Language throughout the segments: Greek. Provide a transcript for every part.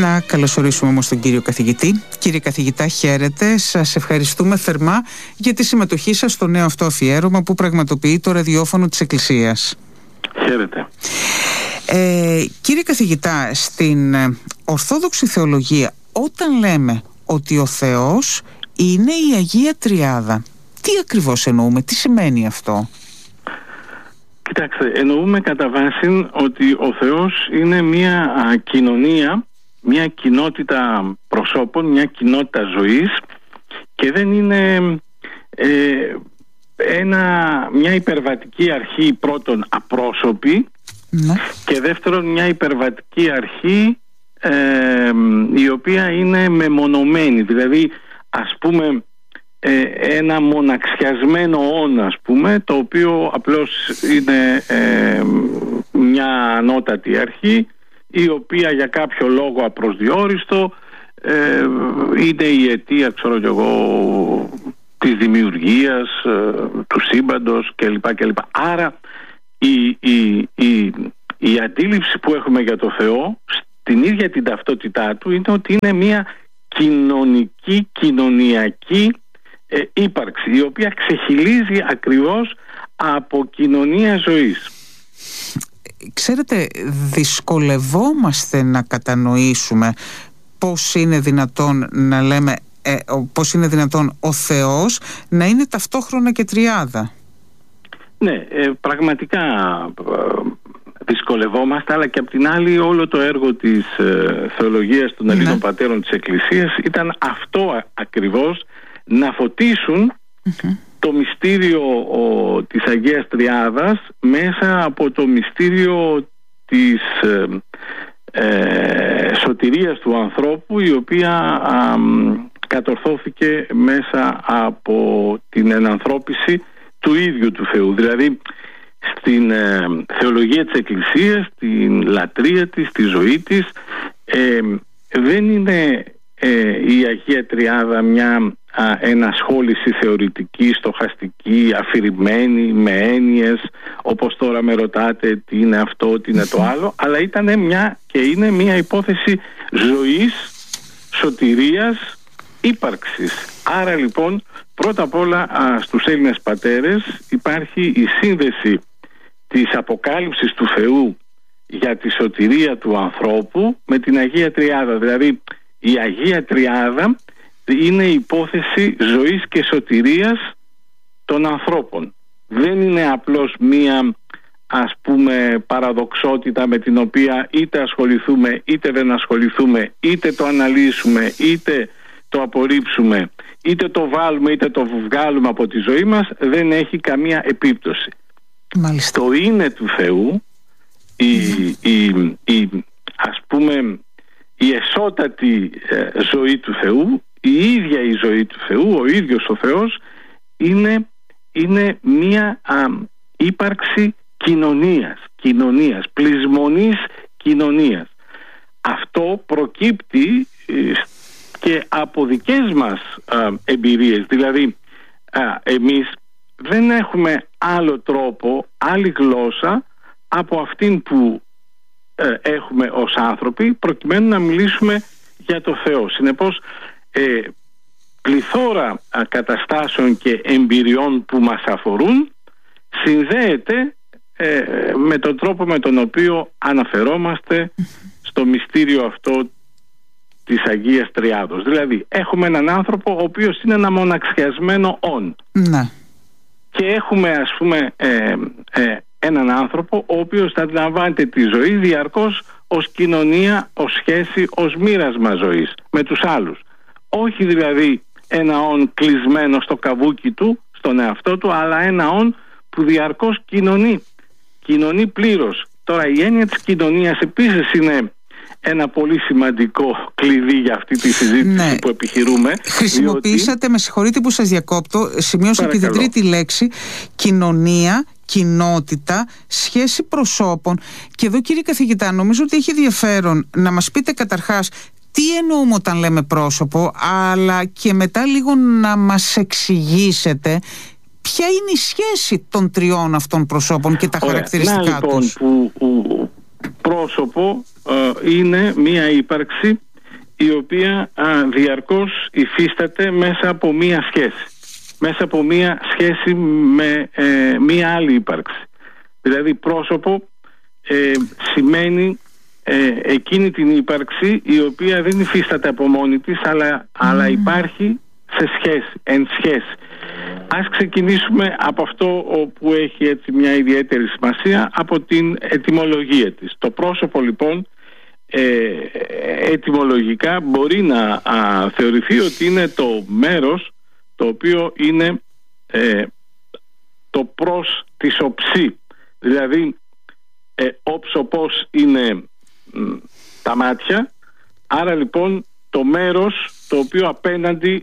Να καλωσορίσουμε όμως τον κύριο καθηγητή. Κύριε καθηγητά, χαίρετε. Σας ευχαριστούμε θερμά για τη συμμετοχή σας στο νέο αυτό αφιέρωμα που πραγματοποιεί το ραδιόφωνο της Εκκλησίας. Χαίρετε. Κύριε καθηγητά, στην Ορθόδοξη Θεολογία, όταν λέμε ότι ο Θεός είναι η Αγία Τριάδα, τι ακριβώς εννοούμε, τι σημαίνει αυτό? Κοιτάξτε, εννοούμε κατά βάση ότι ο Θεός είναι μια κοινωνία, μια κοινότητα προσώπων, μια κοινότητα ζωής και δεν είναι μια υπερβατική αρχή, πρώτον απρόσωπη, και δεύτερον μια υπερβατική αρχή η οποία είναι μεμονωμένη, δηλαδή ας πούμε ένα μοναξιασμένο όν, ας πούμε, το οποίο απλώς είναι μια ανώτατη αρχή η οποία για κάποιο λόγο απροσδιόριστο είναι η αιτία, ξέρω κι εγώ, της δημιουργίας του σύμπαντος κλπ. Άρα η αντίληψη που έχουμε για το Θεό στην ίδια την ταυτότητά του είναι ότι είναι μια κοινωνική, κοινωνιακή ύπαρξη, η οποία ξεχυλίζει ακριβώς από κοινωνία ζωής. Ξέρετε, δυσκολευόμαστε να κατανοήσουμε πώς είναι δυνατόν να λέμε πώς είναι δυνατόν ο Θεός να είναι ταυτόχρονα και τριάδα. Ναι, πραγματικά δυσκολευόμαστε, αλλά και απ' την άλλη όλο το έργο της θεολογίας των Ελλήνων πατέρων της Εκκλησίας ήταν αυτό ακριβώς, να φωτίσουν το μυστήριο της Αγίας Τριάδας μέσα από το μυστήριο της σωτηρίας του ανθρώπου, η οποία κατορθώθηκε μέσα από την ενανθρώπιση του ίδιου του Θεού. Δηλαδή στην θεολογία της Εκκλησίας, στην λατρεία της, στη ζωή της, δεν είναι η Αγία Τριάδα μια ενασχόληση θεωρητική, στοχαστική, αφηρημένη με έννοιες, όπως τώρα με ρωτάτε τι είναι αυτό, τι είναι το άλλο, αλλά ήταν μια και είναι μια υπόθεση ζωής, σωτηρίας, ύπαρξης. Άρα λοιπόν πρώτα απ' όλα στους Έλληνες πατέρες υπάρχει η σύνδεση της αποκάλυψης του Θεού για τη σωτηρία του ανθρώπου με την Αγία Τριάδα. Δηλαδή η Αγία Τριάδα είναι η υπόθεση ζωής και σωτηρίας των ανθρώπων. Δεν είναι απλώς μία, ας πούμε, παραδοξότητα με την οποία είτε ασχοληθούμε είτε δεν ασχοληθούμε, είτε το αναλύσουμε είτε το απορρίψουμε, είτε το βάλουμε είτε το βγάλουμε από τη ζωή μας, δεν έχει καμία επίπτωση. Μάλιστα. Το είναι του Θεού, ας πούμε η εσώτατη ζωή του Θεού, η ίδια η ζωή του Θεού, ο ίδιος ο Θεός είναι μία ύπαρξη κοινωνίας, πλεισμονής κοινωνίας. Αυτό προκύπτει και από δικές μας εμπειρίες. Δηλαδή εμείς δεν έχουμε άλλο τρόπο, άλλη γλώσσα από αυτήν που έχουμε ως άνθρωποι, προκειμένου να μιλήσουμε για το Θεό. Συνεπώς πληθώρα καταστάσεων και εμπειριών που μας αφορούν συνδέεται με τον τρόπο με τον οποίο αναφερόμαστε στο μυστήριο αυτό της Αγίας Τριάδος. Δηλαδή έχουμε έναν άνθρωπο ο οποίος είναι ένα μοναξιασμένο όν. Ναι. Και έχουμε, ας πούμε, έναν άνθρωπο ο οποίος θα αντιλαμβάνεται τη ζωή διαρκώς ως κοινωνία, ως σχέση, ως μοίρασμα ζωής με τους άλλους. Όχι δηλαδή ένα όν κλεισμένο στο καβούκι του, στον εαυτό του, αλλά ένα όν που διαρκώς κοινωνεί πλήρως. Τώρα η έννοια της κοινωνίας επίσης είναι ένα πολύ σημαντικό κλειδί για αυτή τη συζήτηση που επιχειρούμε. Χρησιμοποιήσατε, διότι... με συγχωρείτε που σας διακόπτω, σημείωσα και την τρίτη λέξη, κοινωνία, κοινότητα, σχέση προσώπων. Και εδώ, κύριε καθηγητά, νομίζω ότι έχει ενδιαφέρον να μας πείτε καταρχάς τι εννοούμε όταν λέμε πρόσωπο, αλλά και μετά λίγο να μας εξηγήσετε ποια είναι η σχέση των τριών αυτών προσώπων και τα χαρακτηριστικά λοιπόν, τους. Που πρόσωπο είναι μία ύπαρξη η οποία διαρκώς υφίσταται μέσα από μία σχέση. Μέσα από μία σχέση με μία άλλη ύπαρξη. Δηλαδή πρόσωπο σημαίνει εκείνη την ύπαρξη η οποία δεν υφίσταται από μόνη της, αλλά υπάρχει σε σχέση, εν σχέση. Ας ξεκινήσουμε από αυτό που έχει έτσι μια ιδιαίτερη σημασία, από την ετυμολογία της. Το πρόσωπο λοιπόν ετυμολογικά μπορεί να θεωρηθεί ότι είναι το μέρος το οποίο είναι το προς της οψή. Δηλαδή όψοπος είναι τα μάτια, άρα λοιπόν το μέρος το οποίο απέναντι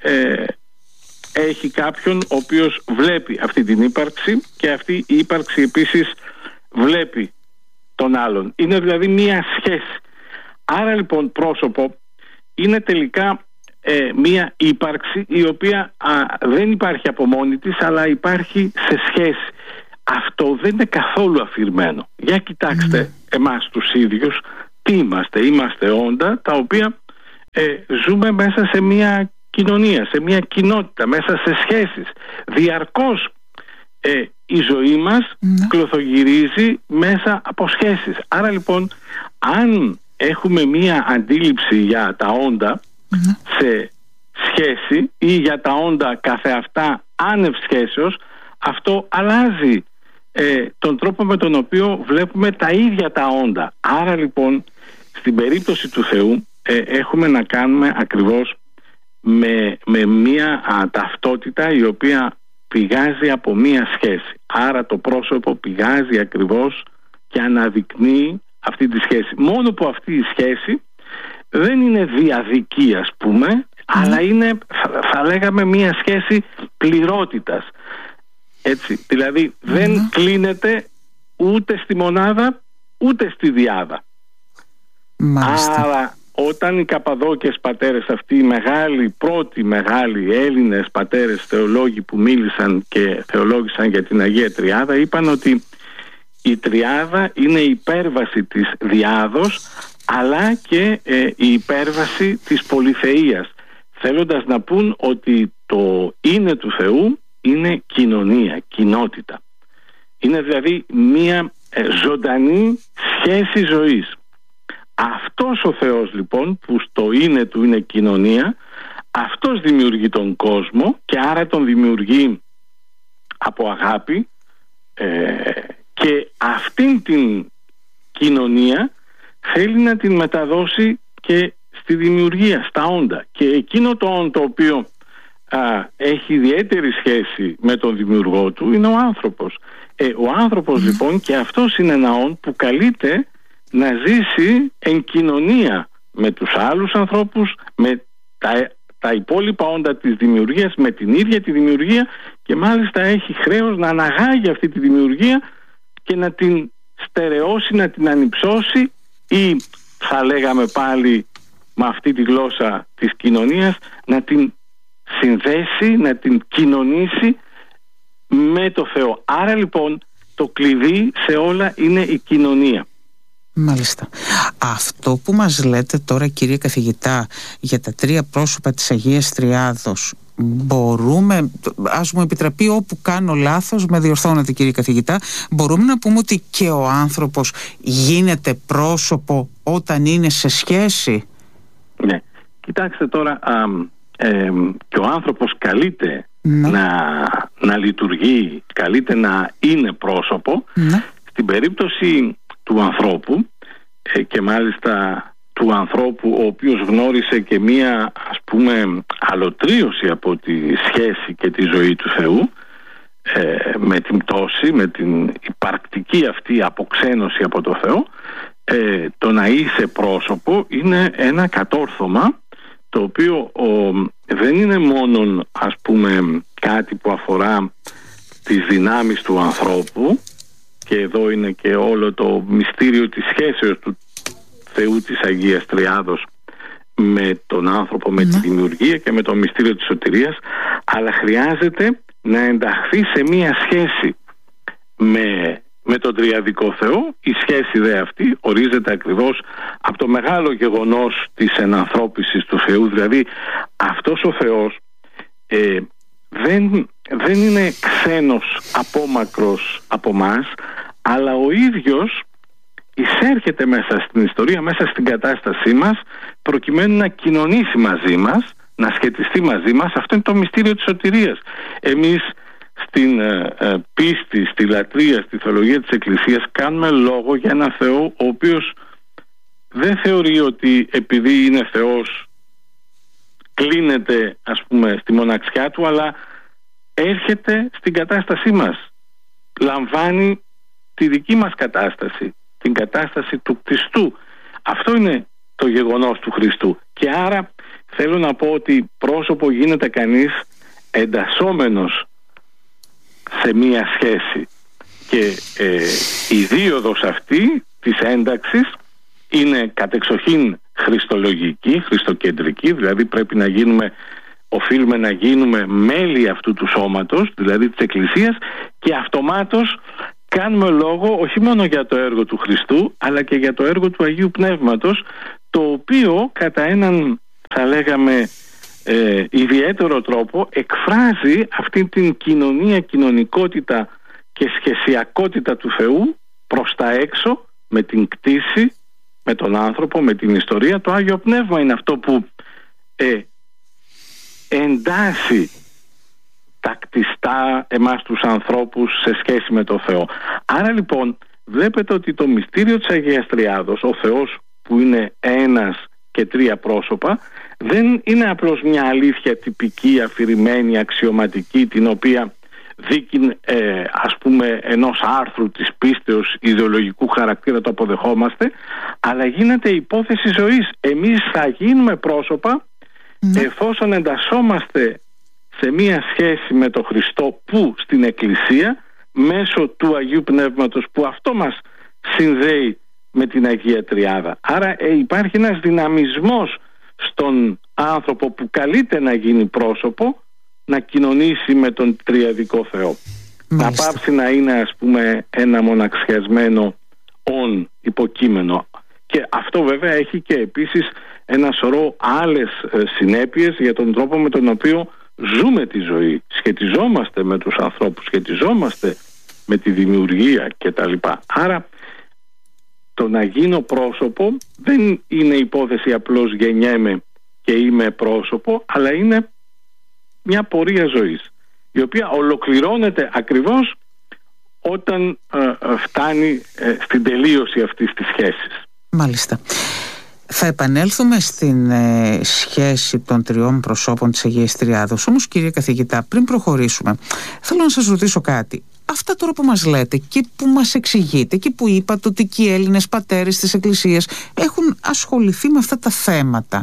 έχει κάποιον ο οποίος βλέπει αυτή την ύπαρξη, και αυτή η ύπαρξη επίσης βλέπει τον άλλον. Είναι δηλαδή μία σχέση. Άρα λοιπόν πρόσωπο είναι τελικά μία ύπαρξη η οποία δεν υπάρχει από μόνη της, αλλά υπάρχει σε σχέση. Αυτό δεν είναι καθόλου αφηρημένο. Για κοιτάξτε εμάς τους ίδιους, τι είμαστε. Είμαστε όντα τα οποία ζούμε μέσα σε μία κοινωνία, σε μία κοινότητα, μέσα σε σχέσεις. Διαρκώς η ζωή μας κλωθογυρίζει μέσα από σχέσεις. Άρα λοιπόν, αν έχουμε μία αντίληψη για τα όντα σε σχέση ή για τα όντα καθεαυτά άνευ σχέσεως, αυτό αλλάζει τον τρόπο με τον οποίο βλέπουμε τα ίδια τα όντα. Άρα λοιπόν, στην περίπτωση του Θεού έχουμε να κάνουμε ακριβώς με μία ταυτότητα η οποία πηγάζει από μία σχέση. Άρα το πρόσωπο πηγάζει ακριβώς και αναδεικνύει αυτή τη σχέση. Μόνο που αυτή η σχέση δεν είναι διαδική, ας πούμε, αλλά είναι, θα λέγαμε, μία σχέση πληρότητας. Έτσι, δηλαδή δεν κλείνεται ούτε στη μονάδα ούτε στη διάδα. Άρα όταν οι Καπαδόκες πατέρες αυτοί, οι πρώτοι μεγάλοι Έλληνες πατέρες θεολόγοι που μίλησαν και θεολόγησαν για την Αγία Τριάδα, είπαν ότι η Τριάδα είναι η υπέρβαση της διάδος, αλλά και η υπέρβαση της πολυθεΐας, θέλοντας να πούν ότι το είναι του Θεού είναι κοινωνία, κοινότητα. Είναι δηλαδή μία ζωντανή σχέση ζωής. Αυτός ο Θεός λοιπόν, που στο είναι του είναι κοινωνία, αυτός δημιουργεί τον κόσμο και άρα τον δημιουργεί από αγάπη, και αυτήν την κοινωνία θέλει να την μεταδώσει και στη δημιουργία, στα όντα. Και εκείνο το όν το οποίο έχει ιδιαίτερη σχέση με τον δημιουργό του είναι ο άνθρωπος. Ο άνθρωπος λοιπόν, και αυτός είναι ένα όν που καλείται να ζήσει εν κοινωνία με τους άλλους ανθρώπους, με τα υπόλοιπα όντα της δημιουργίας, με την ίδια τη δημιουργία, και μάλιστα έχει χρέος να αναγάγει αυτή τη δημιουργία και να την στερεώσει, να την ανυψώσει, ή θα λέγαμε πάλι με αυτή τη γλώσσα της κοινωνίας, να την συνδέσει, να την κοινωνήσει με το Θεό. Άρα λοιπόν το κλειδί σε όλα είναι η κοινωνία. Μάλιστα. Αυτό που μας λέτε τώρα, κύριε καθηγητά, για τα τρία πρόσωπα της Αγίας Τριάδος, μπορούμε, ας μου επιτραπεί, όπου κάνω λάθος με διορθώνετε κύριε καθηγητά, μπορούμε να πούμε ότι και ο άνθρωπος γίνεται πρόσωπο όταν είναι σε σχέση? Ναι, κοιτάξτε τώρα, και ο άνθρωπος καλείται να λειτουργεί, καλείται να είναι πρόσωπο. Στην περίπτωση του ανθρώπου, και μάλιστα του ανθρώπου ο οποίος γνώρισε και μία, ας πούμε, αλωτρίωση από τη σχέση και τη ζωή του Θεού, με την πτώση, με την υπαρκτική αυτή αποξένωση από το Θεό, το να είσαι πρόσωπο είναι ένα κατόρθωμα το οποίο δεν είναι μόνο, ας πούμε, κάτι που αφορά τις δυνάμεις του ανθρώπου, και εδώ είναι και όλο το μυστήριο της σχέσεως του Θεού της Αγίας Τριάδος με τον άνθρωπο, με τη δημιουργία και με το μυστήριο της σωτηρίας, αλλά χρειάζεται να ενταχθεί σε μία σχέση με με τον τριαδικό Θεό. Η σχέση δε αυτή ορίζεται ακριβώς από το μεγάλο γεγονός της ενανθρώπισης του Θεού. Δηλαδή αυτός ο Θεός δεν είναι ξένος απόμακρος από μας, αλλά ο ίδιος εισέρχεται μέσα στην ιστορία, μέσα στην κατάστασή μας, προκειμένου να κοινωνήσει μαζί μας, να σχετιστεί μαζί μας. Αυτό είναι το μυστήριο της σωτηρίας. Εμείς στην πίστη, στη λατρεία, στη θεολογία της Εκκλησίας κάνουμε λόγο για ένα Θεό ο οποίος δεν θεωρεί ότι επειδή είναι Θεός κλείνεται, ας πούμε, στη μοναξιά του, αλλά έρχεται στην κατάστασή μας, λαμβάνει τη δική μας κατάσταση, την κατάσταση του Χριστού. Αυτό είναι το γεγονός του Χριστού. Και άρα θέλω να πω ότι πρόσωπο γίνεται κανείς εντασσόμενος σε μία σχέση, και η δίωδος αυτή της ένταξης είναι κατεξοχήν χριστολογική, χριστοκεντρική, δηλαδή οφείλουμε να γίνουμε μέλη αυτού του σώματος, δηλαδή της Εκκλησίας, και αυτομάτως κάνουμε λόγο όχι μόνο για το έργο του Χριστού, αλλά και για το έργο του Αγίου Πνεύματος, το οποίο κατά έναν, θα λέγαμε, ιδιαίτερο τρόπο εκφράζει αυτή την κοινωνικότητα και σχεσιακότητα του Θεού προς τα έξω, με την κτήση, με τον άνθρωπο, με την ιστορία. Το Άγιο Πνεύμα είναι αυτό που εντάσσει τακτιστά εμάς τους ανθρώπους σε σχέση με το Θεό. Άρα λοιπόν βλέπετε ότι το μυστήριο της Αγίας Τριάδος, ο Θεός που είναι ένας και τρία πρόσωπα, δεν είναι απλώς μια αλήθεια τυπική, αφηρημένη, αξιωματική, την οποία δίκην ας πούμε ενός άρθρου της πίστεως ιδεολογικού χαρακτήρα το αποδεχόμαστε, αλλά γίνεται υπόθεση ζωής. Εμείς θα γίνουμε πρόσωπα εφόσον εντασσόμαστε σε μία σχέση με τον Χριστό, που στην Εκκλησία μέσω του Αγίου Πνεύματος, που αυτό μας συνδέει με την Αγία Τριάδα. Άρα υπάρχει ένας δυναμισμός στον άνθρωπο που καλείται να γίνει πρόσωπο, να κοινωνήσει με τον τριαδικό Θεό. Μάλιστα. Να πάψει να είναι, ας πούμε, ένα μοναξιασμένο υποκείμενο. Και αυτό βέβαια έχει και επίσης ένα σωρό άλλες συνέπειες για τον τρόπο με τον οποίο ζούμε τη ζωή, σχετιζόμαστε με τους ανθρώπους, σχετιζόμαστε με τη δημιουργία κτλ. Άρα το να γίνω πρόσωπο δεν είναι υπόθεση απλώς γεννιέμαι και είμαι πρόσωπο, αλλά είναι μια πορεία ζωής, η οποία ολοκληρώνεται ακριβώς όταν φτάνει στην τελείωση αυτής της σχέσης. Μάλιστα. Θα επανέλθουμε στην σχέση των τριών προσώπων της Αγίας Τριάδος. Όμως, κύριε καθηγητά, πριν προχωρήσουμε, θέλω να σας ρωτήσω κάτι. Αυτά τώρα που μας λέτε και που μας εξηγείτε και που είπατε ότι και οι Έλληνες πατέρες της Εκκλησίας έχουν ασχοληθεί με αυτά τα θέματα,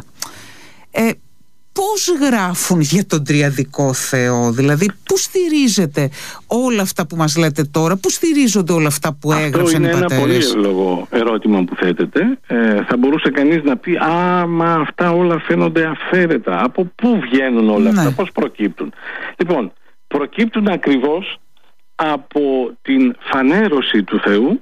πώς γράφουν για τον τριαδικό Θεό? Δηλαδή, πού στηρίζεται όλα αυτά που μας λέτε τώρα, πού στηρίζονται όλα αυτά που έγραψαν οι πατέρες? Αυτό είναι ένα πολύ εύλογο ερώτημα που θέτετε. Θα μπορούσε κανείς να πει μα αυτά όλα φαίνονται αφαίρετα. Από πού βγαίνουν όλα αυτά, πώς προκύπτουν? Λοιπόν, προκύπτουν ακριβώς από την φανέρωση του Θεού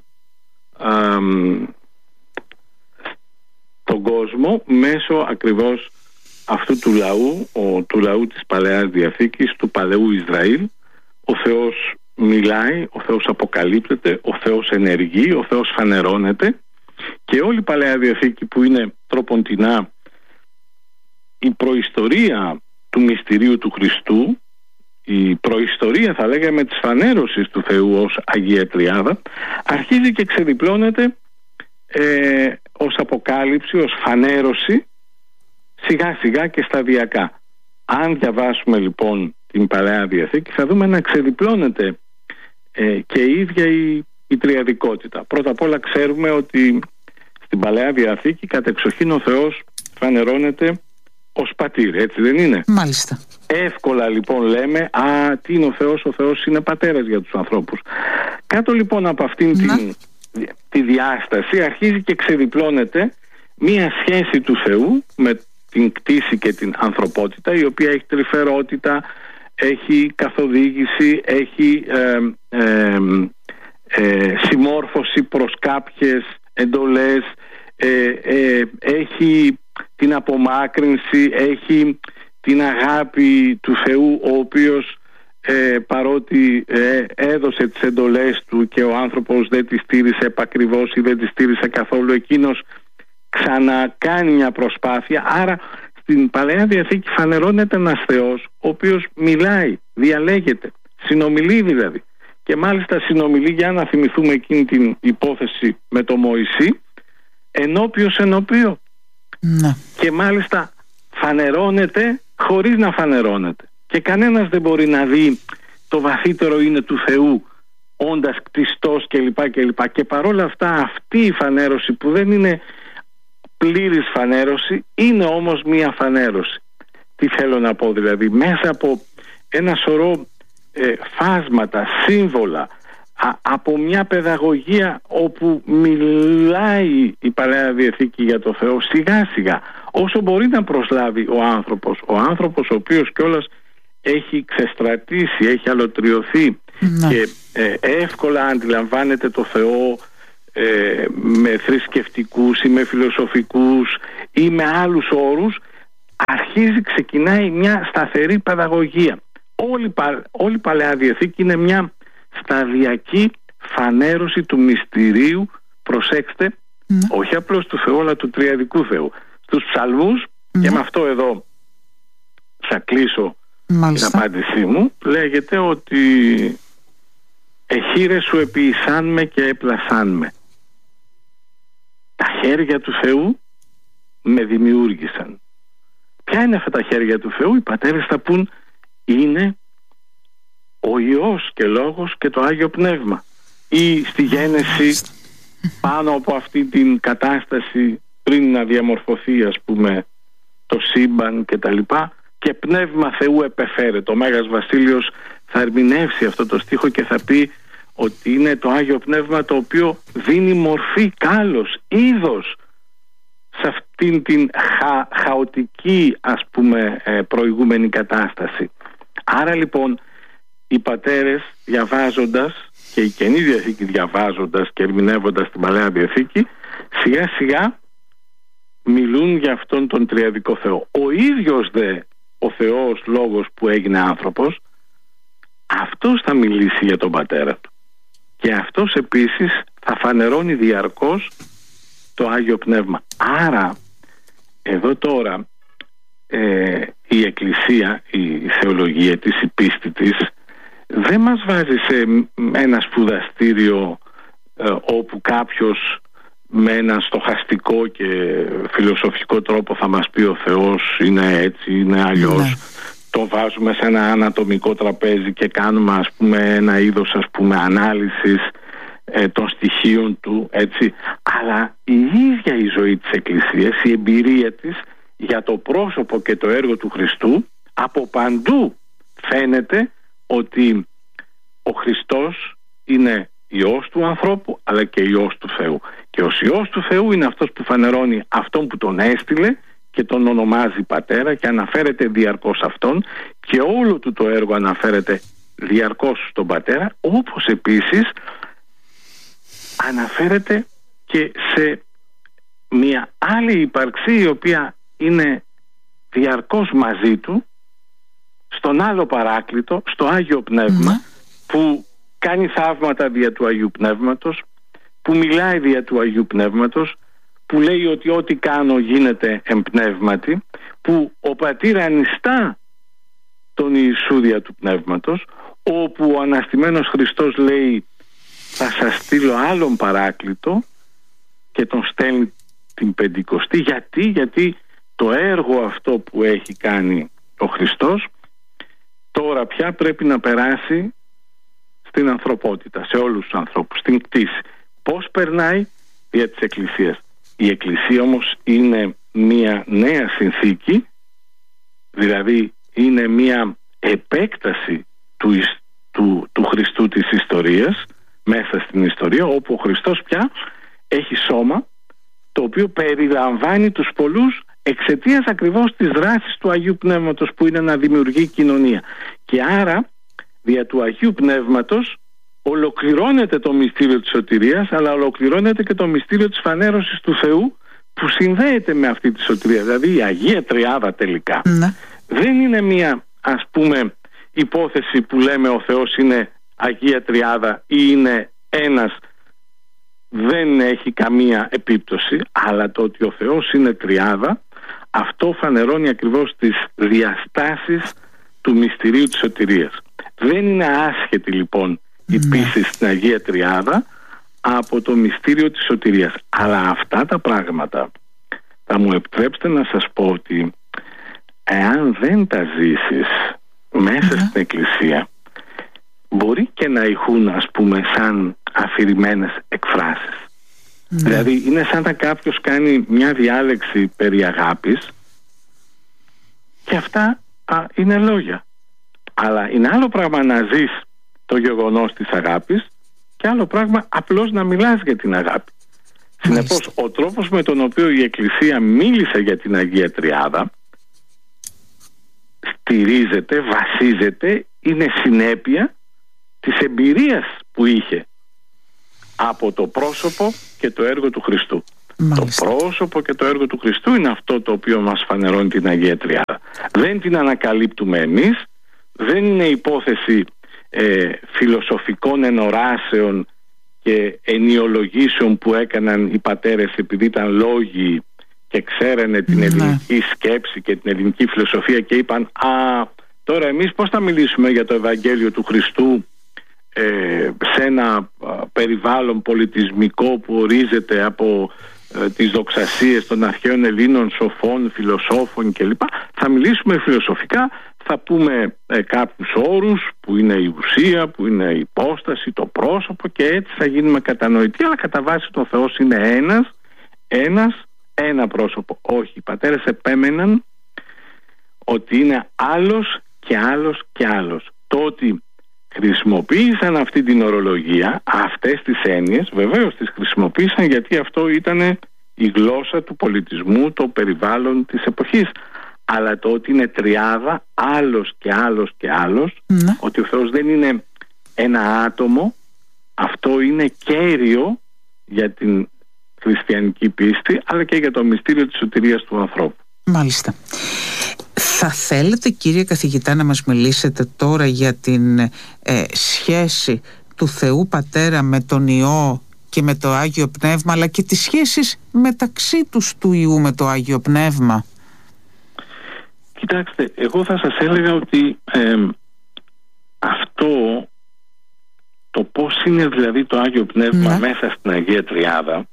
στον κόσμο μέσω ακριβώς αυτού του λαού, του λαού της Παλαιάς Διαθήκης, του παλαιού Ισραήλ. Ο Θεός μιλάει, ο Θεός αποκαλύπτεται, ο Θεός ενεργεί, ο Θεός φανερώνεται, και όλη η Παλαιά Διαθήκη, που είναι τροποντινά η προϊστορία του μυστηρίου του Χριστού, η προϊστορία, θα λέγαμε, της φανέρωσης του Θεού ως Αγία Τριάδα, αρχίζει και ξεδιπλώνεται ως αποκάλυψη, ως φανέρωση, σιγά σιγά και σταδιακά. Αν διαβάσουμε λοιπόν την Παλαιά Διαθήκη, θα δούμε να ξεδιπλώνεται και η ίδια η τριαδικότητα. Πρώτα απ' όλα ξέρουμε ότι στην Παλαιά Διαθήκη κατεξοχήν ο Θεός φανερώνεται ως πατήρ, έτσι δεν είναι? Μάλιστα. Εύκολα λοιπόν λέμε τι είναι ο Θεός? Ο Θεός είναι πατέρας για τους ανθρώπους. Κάτω λοιπόν από αυτήν τη διάσταση αρχίζει και ξεδιπλώνεται μία σχέση του Θεού με την κτήση και την ανθρωπότητα, η οποία έχει τρυφερότητα, έχει καθοδήγηση, έχει συμμόρφωση προς κάποιες εντολές, έχει την απομάκρυνση, έχει την αγάπη του Θεού, ο οποίος παρότι έδωσε τις εντολές του και ο άνθρωπος δεν τις τήρησε επακριβώς ή δεν τις τήρησε καθόλου, εκείνος ξανακάνει μια προσπάθεια. Άρα στην Παλαιά Διαθήκη φανερώνεται ένας Θεός ο οποίος μιλάει, διαλέγεται, συνομιλεί δηλαδή, και μάλιστα συνομιλεί, για να θυμηθούμε εκείνη την υπόθεση με το Μωυσή, ενώπιος ενωπίο. Και μάλιστα φανερώνεται χωρίς να φανερώνεται, και κανένας δεν μπορεί να δει το βαθύτερο είναι του Θεού όντας κτιστός κλπ. Και παρόλα αυτά αυτή η φανέρωση, που δεν είναι πλήρης φανέρωση, είναι όμως μία φανέρωση. Τι θέλω να πω δηλαδή? Μέσα από ένα σωρό φάσματα, σύμβολα, από μια παιδαγωγία όπου μιλάει η Παλαιά Διαθήκη για το Θεό, σιγά σιγά, όσο μπορεί να προσλάβει ο άνθρωπος ο οποίος κιόλας έχει ξεστρατήσει, έχει αλωτριωθεί και εύκολα αντιλαμβάνεται το Θεό με θρησκευτικούς ή με φιλοσοφικούς ή με άλλους όρους, ξεκινάει μια σταθερή παιδαγωγία. Όλη η Παλαιά Διαθήκη είναι μια σταδιακή φανέρωση του μυστηρίου, προσέξτε, όχι απλώς του Θεού αλλά του τριαδικού Θεού. Στους ψαλμούς, και με αυτό εδώ θα κλείσω την απάντησή μου, λέγεται ότι «Εχείρε σου επιησάν με και έπλασάν με». Τα χέρια του Θεού με δημιούργησαν. Ποια είναι αυτά τα χέρια του Θεού? Οι πατέρες θα πούν είναι ο Υιός και Λόγος και το Άγιο Πνεύμα. Ή στη Γένεση, πάνω από αυτή την κατάσταση, πριν να διαμορφωθεί ας πούμε το σύμπαν και τα λοιπά, και πνεύμα Θεού επεφέρεται. Ο Μέγας Βασίλειος θα ερμηνεύσει αυτό το στίχο και θα πει ότι είναι το Άγιο Πνεύμα το οποίο δίνει μορφή, κάλος, είδος σε αυτήν την χαοτική ας πούμε προηγούμενη κατάσταση. Άρα λοιπόν οι πατέρες, διαβάζοντας, και η Καινή Διαθήκη διαβάζοντας και ερμηνεύοντας την Παλαιά Διαθήκη, σιγά σιγά μιλούν για αυτόν τον τριαδικό Θεό. Ο ίδιος δε ο Θεός Λόγος που έγινε άνθρωπος, αυτός θα μιλήσει για τον πατέρα του, και αυτός επίσης θα φανερώνει διαρκώς το Άγιο Πνεύμα. Άρα εδώ τώρα η Εκκλησία, η θεολογία της, η πίστη της δεν μας βάζει σε ένα σπουδαστήριο όπου κάποιος με ένα στοχαστικό και φιλοσοφικό τρόπο θα μας πει ο Θεός είναι έτσι, είναι αλλιώς. Το βάζουμε σε ένα ανατομικό τραπέζι και κάνουμε ας πούμε ένα είδος ας πούμε ανάλυσης των στοιχείων του, έτσι. Αλλά η ίδια η ζωή της Εκκλησίας, η εμπειρία της για το πρόσωπο και το έργο του Χριστού, από παντού φαίνεται ότι ο Χριστός είναι Υιός του ανθρώπου αλλά και Υιός του Θεού, και ο Υιός του Θεού είναι αυτός που φανερώνει αυτόν που τον έστειλε και τον ονομάζει Πατέρα και αναφέρεται διαρκώς αυτόν, και όλο του το έργο αναφέρεται διαρκώς στον Πατέρα, όπως επίσης αναφέρεται και σε μια άλλη ύπαρξη η οποία είναι διαρκώς μαζί του, στον άλλο Παράκλητο, στο Άγιο Πνεύμα, που κάνει θαύματα δια του Αγίου Πνεύματος, που μιλάει δια του Αγίου Πνεύματος, που λέει ότι ό,τι κάνω γίνεται εμπνεύματι, που ο Πατήρ ανιστά τον Ιησού δια του Πνεύματος, όπου ο αναστημένος Χριστός λέει θα σας στείλω άλλον Παράκλητο, και τον στέλνει την Πεντηκοστή. Γιατί το έργο αυτό που έχει κάνει ο Χριστός τώρα πια πρέπει να περάσει στην ανθρωπότητα, σε όλους τους ανθρώπους, στην κτήση. Πώς περνάει? Δια της Εκκλησίας. Η Εκκλησία όμως είναι μια νέα συνθήκη, δηλαδή είναι μια επέκταση του Χριστού της ιστορίας μέσα στην ιστορία, όπου ο Χριστός πια έχει σώμα το οποίο περιλαμβάνει τους πολλούς εξαιτίας ακριβώς της δράσης του Αγίου Πνεύματος, που είναι να δημιουργεί κοινωνία. Και άρα δια του Αγίου Πνεύματος ολοκληρώνεται το μυστήριο της σωτηρίας, αλλά ολοκληρώνεται και το μυστήριο της φανέρωσης του Θεού που συνδέεται με αυτή τη σωτηρία. Δηλαδή η Αγία Τριάδα τελικά δεν είναι μια, ας πούμε, υπόθεση που λέμε ο Θεός είναι Αγία Τριάδα ή είναι ένας, δεν έχει καμία επίπτωση, αλλά το ότι ο Θεός είναι Τριάδα, αυτό φανερώνει ακριβώς τις διαστάσεις του μυστηρίου της σωτηρίας. Δεν είναι άσχετη λοιπόν η πίστη στην Αγία Τριάδα από το μυστήριο της σωτηρίας. Αλλά αυτά τα πράγματα θα μου επιτρέψετε να σας πω ότι εάν δεν τα ζήσεις μέσα στην Εκκλησία, μπορεί και να ηχούν, ας πούμε, σαν αφηρημένες εκφράσεις. Δηλαδή είναι σαν να κάποιος κάνει μια διάλεξη περί αγάπης και αυτά είναι λόγια. Αλλά είναι άλλο πράγμα να ζεις το γεγονός της αγάπης και άλλο πράγμα απλώς να μιλάς για την αγάπη. Συνεπώς ο τρόπος με τον οποίο η Εκκλησία μίλησε για την Αγία Τριάδα στηρίζεται, βασίζεται, είναι συνέπεια της εμπειρίας που είχε από το πρόσωπο και το έργο του Χριστού. Μάλιστα. Το πρόσωπο και το έργο του Χριστού είναι αυτό το οποίο μας φανερώνει την Αγία Τριάδα. Δεν την ανακαλύπτουμε εμείς, δεν είναι υπόθεση φιλοσοφικών ενοράσεων και ενιολογήσεων που έκαναν οι πατέρες επειδή ήταν λόγοι και ξέρανε την ελληνική σκέψη και την ελληνική φιλοσοφία και είπαν τώρα εμείς πώς θα μιλήσουμε για το Ευαγγέλιο του Χριστού σε ένα περιβάλλον πολιτισμικό που ορίζεται από τις δοξασίες των αρχαίων Ελλήνων σοφών, φιλοσόφων κλπ. Θα μιλήσουμε φιλοσοφικά, θα πούμε κάποιους όρους που είναι η ουσία, που είναι η υπόσταση, το πρόσωπο και έτσι θα γίνουμε κατανοητοί, αλλά κατά βάση το Θεός είναι ένα πρόσωπο. Όχι, οι πατέρες επέμεναν ότι είναι άλλος και άλλος και άλλος. Το ότι χρησιμοποίησαν αυτή την ορολογία, αυτές τις έννοιες, βεβαίως τις χρησιμοποίησαν γιατί αυτό ήταν η γλώσσα του πολιτισμού, το περιβάλλον της εποχής. Αλλά το ότι είναι τριάδα, άλλος και άλλος και άλλος, ότι ο Θεός δεν είναι ένα άτομο, αυτό είναι κέριο για την χριστιανική πίστη, αλλά και για το μυστήριο της σωτηρίας του ανθρώπου. Μάλιστα. Θα θέλετε, κύριε καθηγητά, να μας μιλήσετε τώρα για την σχέση του Θεού Πατέρα με τον Υιό και με το Άγιο Πνεύμα, αλλά και τις σχέσεις μεταξύ τους του Υιού με το Άγιο Πνεύμα? Κοιτάξτε, εγώ θα σας έλεγα ότι αυτό, το πώς είναι δηλαδή το Άγιο Πνεύμα μέσα στην Αγία Τριάδα,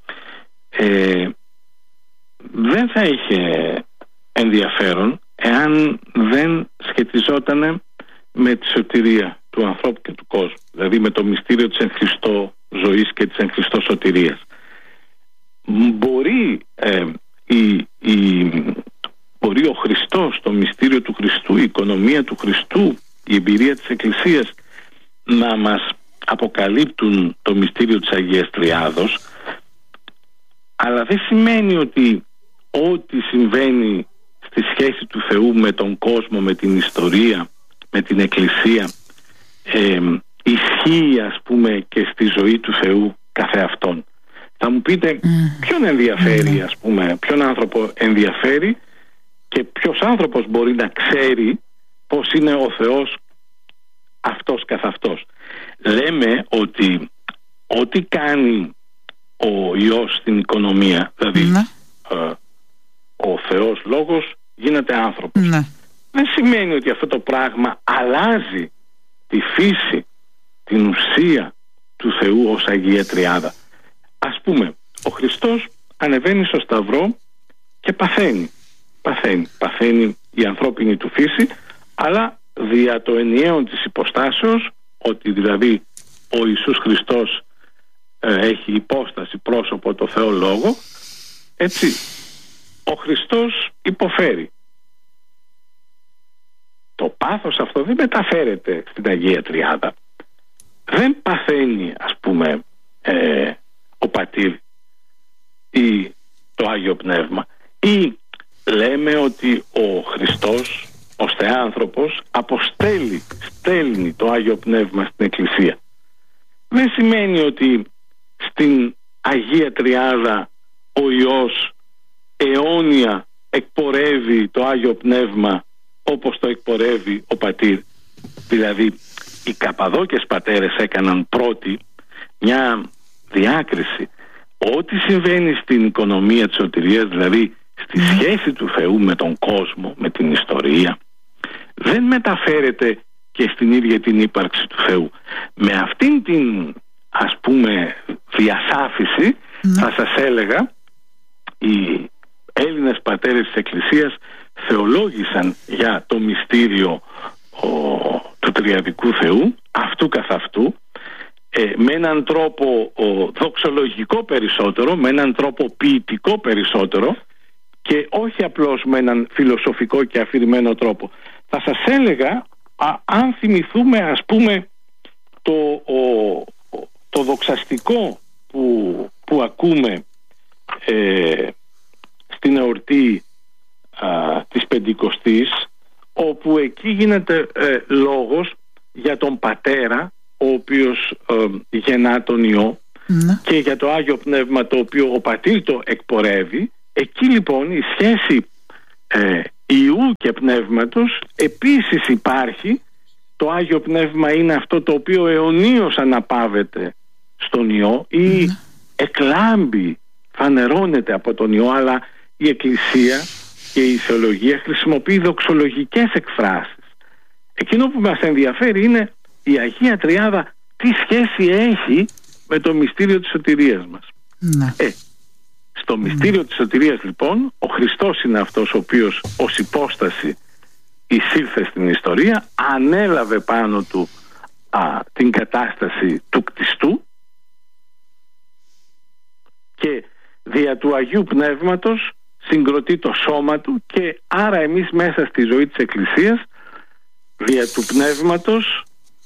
δεν θα είχε ενδιαφέρον εάν δεν σχετιζόταν με τη σωτηρία του ανθρώπου και του κόσμου, δηλαδή με το μυστήριο της εν Χριστώ ζωής και της εν Χριστώ σωτηρίας. Μπορεί ο Χριστός, το μυστήριο του Χριστού, η οικονομία του Χριστού, η εμπειρία της Εκκλησίας να μας αποκαλύπτουν το μυστήριο της Αγίας Τριάδος, αλλά δεν σημαίνει ότι ό,τι συμβαίνει στη σχέση του Θεού με τον κόσμο, με την ιστορία, με την Εκκλησία, ισχύει, ας πούμε, και στη ζωή του Θεού καθεαυτόν. Θα μου πείτε ποιον ενδιαφέρει, ας πούμε, ποιον άνθρωπο ενδιαφέρει και ποιος άνθρωπος μπορεί να ξέρει πώς είναι ο Θεός αυτός καθ' αυτός. Λέμε ότι ό,τι κάνει ο Υιός στην οικονομία, δηλαδή ο Θεός Λόγος γίνεται άνθρωπος, δεν σημαίνει ότι αυτό το πράγμα αλλάζει τη φύση, την ουσία του Θεού ως Αγία Τριάδα. Ας πούμε, ο Χριστός ανεβαίνει στο Σταυρό και παθαίνει η ανθρώπινη του φύση, αλλά δια το ενιαίο της υποστάσεως, ότι δηλαδή ο Ιησούς Χριστός έχει υπόσταση, πρόσωπο, το Θεό Λόγο, έτσι ο Χριστός υποφέρει. Το πάθος αυτό δεν μεταφέρεται στην Αγία Τριάδα. Δεν παθαίνει, ας πούμε, ο Πατήρ ή το Άγιο Πνεύμα, ή λέμε ότι ο Χριστός ως Θεάνθρωπος στέλνει το Άγιο Πνεύμα στην Εκκλησία. δεν σημαίνει ότι στην Αγία Τριάδα ο Υιός αιώνια εκπορεύει το Άγιο Πνεύμα όπως το εκπορεύει ο Πατήρ. Δηλαδή οι Καπαδόκες πατέρες έκαναν πρώτοι μια διάκριση. Ό,τι συμβαίνει στην οικονομία της σωτηρίας, δηλαδή στη σχέση του Θεού με τον κόσμο, με την ιστορία, δεν μεταφέρεται και στην ίδια την ύπαρξη του Θεού. Με αυτήν την, ας πούμε, διασάφηση θα σας έλεγα, οι Έλληνες πατέρες της Εκκλησίας θεολόγησαν για το μυστήριο του Τριαδικού Θεού αυτού καθ' αυτού, με έναν τρόπο δοξολογικό περισσότερο, με έναν τρόπο ποιητικό περισσότερο και όχι απλώς με έναν φιλοσοφικό και αφηρημένο τρόπο. Θα σας έλεγα, αν θυμηθούμε ας πούμε το δοξαστικό που ακούμε στην εορτή της Πεντηκοστής, όπου εκεί γίνεται λόγος για τον Πατέρα ο οποίος γεννά τον Υιό και για το Άγιο Πνεύμα το οποίο ο Πατήρ το εκπορεύει. Εκεί λοιπόν η σχέση Υιού και Πνεύματος επίσης υπάρχει. Το Άγιο Πνεύμα είναι αυτό το οποίο αιωνίως αναπαύεται στον Υιό ή εκλάμπει, φανερώνεται από τον Υιό, αλλά η Εκκλησία και η θεολογία χρησιμοποιεί δοξολογικές εκφράσεις. Εκείνο που μας ενδιαφέρει είναι η Αγία Τριάδα τι σχέση έχει με το μυστήριο της σωτηρίας μας. Στο μυστήριο της σωτηρίας λοιπόν ο Χριστός είναι αυτός ο οποίος ως υπόσταση εισήλθε στην ιστορία, ανέλαβε πάνω του την κατάσταση του κτιστού και δια του Αγίου Πνεύματος συγκροτεί το σώμα του, και άρα εμείς μέσα στη ζωή της Εκκλησίας δια του Πνεύματος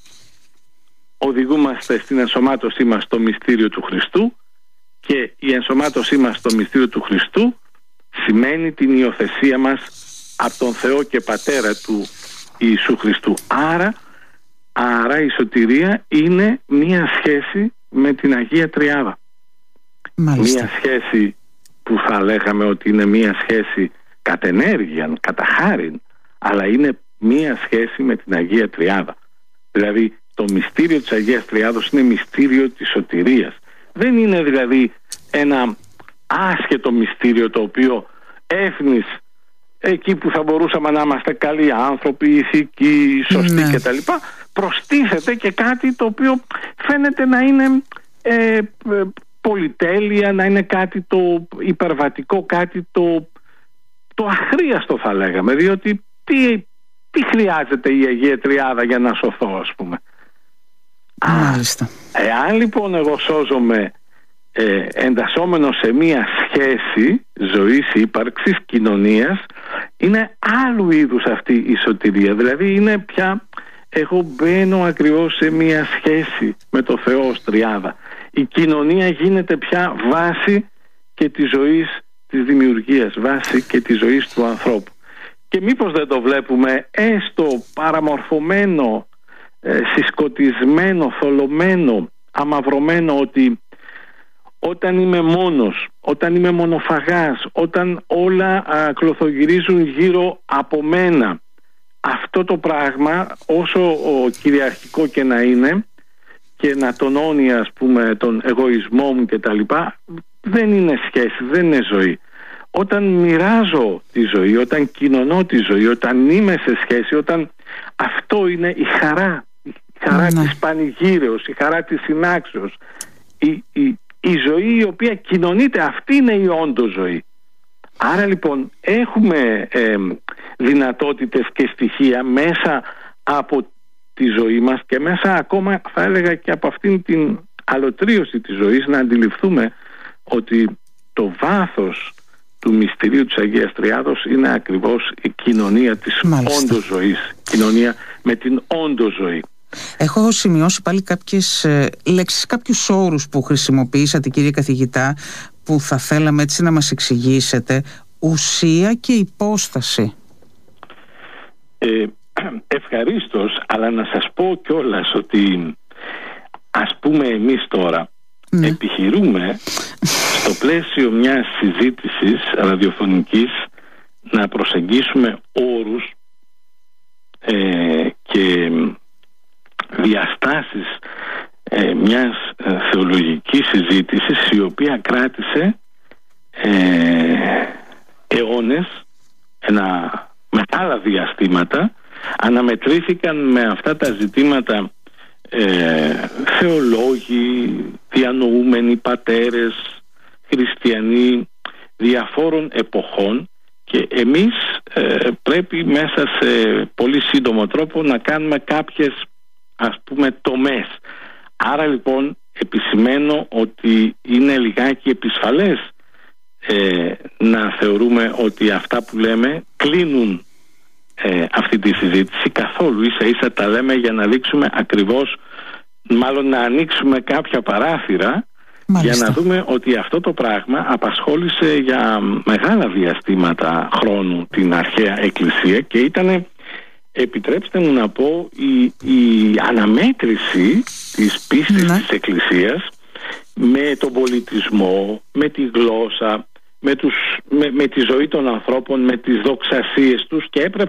οδηγούμαστε στην ενσωμάτωσή μας στο μυστήριο του Χριστού, και η ενσωμάτωσή μας στο μυστήριο του Χριστού σημαίνει την υιοθεσία μας από τον Θεό και Πατέρα του Ιησού Χριστού. Άρα η σωτηρία είναι μία σχέση με την Αγία Τριάδα. Μάλιστα. Μία σχέση που θα λέγαμε ότι είναι μία σχέση κατ' ενέργειαν, κατά χάριν, αλλά είναι μία σχέση με την Αγία Τριάδα. Δηλαδή το μυστήριο της Αγίας Τριάδος είναι μυστήριο της σωτηρίας. Δεν είναι δηλαδή ένα άσχετο μυστήριο το οποίο έφνης εκεί που θα μπορούσαμε να είμαστε καλοί άνθρωποι, ηθικοί, σωστοί κτλ. Προστίθεται και κάτι το οποίο φαίνεται να είναι πολυτέλεια, να είναι κάτι το υπερβατικό, κάτι το αχρίαστο θα λέγαμε, διότι τι χρειάζεται η Αγία Τριάδα για να σωθώ, ας πούμε. Μάλιστα. Εάν λοιπόν εγώ σώζομαι εντασσόμενο σε μία σχέση ζωής, ύπαρξης, κοινωνίας, είναι άλλου είδους αυτή η σωτηρία. Δηλαδή είναι πια εγώ μπαίνω ακριβώς σε μία σχέση με το Θεό ως Τριάδα. Η κοινωνία γίνεται πια βάση και της ζωής της δημιουργίας, βάση και της ζωής του ανθρώπου. Και μήπως δεν το βλέπουμε έστω παραμορφωμένο, συσκοτισμένο, θολωμένο, αμαυρωμένο, ότι όταν είμαι μόνος, όταν είμαι μονοφαγάς, όταν όλα κλωθογυρίζουν γύρω από μένα, αυτό το πράγμα όσο κυριαρχικό και να είναι και να τονώνει ας πούμε τον εγωισμό μου και τα λοιπά, δεν είναι σχέση, δεν είναι ζωή. Όταν μοιράζω τη ζωή, όταν κοινωνώ τη ζωή, όταν είμαι σε σχέση, όταν αυτό είναι η χαρά της πανηγύρεως, η χαρά της συνάξεως, η ζωή η οποία κοινωνείται, αυτή είναι η όντως ζωή. Άρα λοιπόν έχουμε δυνατότητες και στοιχεία μέσα από τη ζωή μας και μέσα ακόμα θα έλεγα και από αυτήν την αλωτρίωση της ζωής να αντιληφθούμε ότι το βάθος του μυστηρίου της Αγίας Τριάδος είναι ακριβώς η κοινωνία της όντως ζωής, κοινωνία με την όντως ζωή. Έχω σημειώσει πάλι κάποιες λέξεις, κάποιους όρους που χρησιμοποιήσατε, κύριε καθηγητά, που θα θέλαμε έτσι να μας εξηγήσετε. Ουσία και υπόσταση. Ευχαρίστως, αλλά να σας πω κιόλας ότι ας πούμε εμείς τώρα επιχειρούμε στο πλαίσιο μιας συζήτησης ραδιοφωνικής να προσεγγίσουμε όρους και διαστάσεις μιας θεολογικής συζήτησης η οποία κράτησε αιώνες, μεγάλα διαστήματα. Αναμετρήθηκαν με αυτά τα ζητήματα θεολόγοι, διανοούμενοι, πατέρες, χριστιανοί διαφόρων εποχών, και εμείς πρέπει μέσα σε πολύ σύντομο τρόπο να κάνουμε κάποιες, ας πούμε, τομές. Άρα λοιπόν επισημαίνω ότι είναι λιγάκι επισφαλές να θεωρούμε ότι αυτά που λέμε κλείνουν αυτή τη συζήτηση. Καθόλου, ίσα ίσα τα λέμε για να δείξουμε ακριβώς, μάλλον να ανοίξουμε κάποια παράθυρα. Μάλιστα. Για να δούμε ότι αυτό το πράγμα απασχόλησε για μεγάλα διαστήματα χρόνου την αρχαία Εκκλησία και ήταν, επιτρέψτε μου να πω, η αναμέτρηση της πίστης της Εκκλησίας με τον πολιτισμό, με τη γλώσσα, με τη ζωή των ανθρώπων, με τις δοξασίες τους, και έπρεπε